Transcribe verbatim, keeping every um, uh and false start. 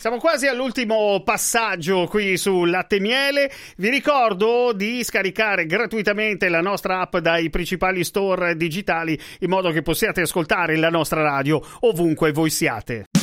Siamo quasi all'ultimo passaggio qui su Latte e Miele. Vi ricordo di scaricare gratuitamente la nostra app dai principali store digitali in modo che possiate ascoltare la nostra radio ovunque voi siate.